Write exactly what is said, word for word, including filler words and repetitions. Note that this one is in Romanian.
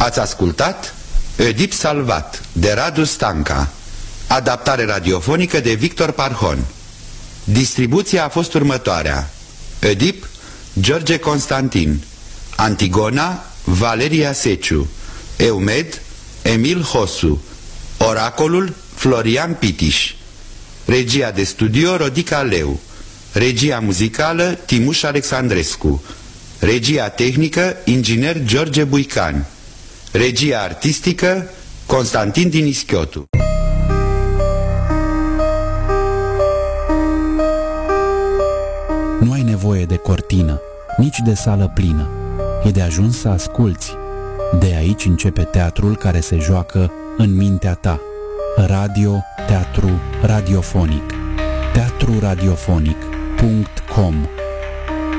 Ați ascultat Oedip Salvat, de Radu Stanca, adaptare radiofonică de Victor Parhon. Distribuția a fost următoarea: Oedip, George Constantin; Antigona, Valeria Seciu; Eumed, Emil Hosu; Oracolul, Florian Pitiș; regia de studio, Rodica Leu; regia muzicală, Timuș Alexandrescu; regia tehnică, inginer George Buican; regia artistică, Constantin Dinischiotu. Nu ai nevoie de cortină, nici de sală plină. E de ajuns să asculți. De aici începe teatrul care se joacă în mintea ta. Radio, teatru, radiofonic. teatru radiofonic punct com